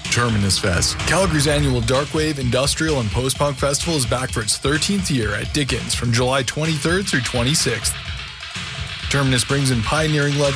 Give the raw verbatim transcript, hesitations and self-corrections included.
Terminus Fest. Calgary's annual Darkwave, Industrial, and Post-Punk Festival is back for its thirteenth year at Dickens from July twenty-third through twenty-sixth. Terminus brings in pioneering legends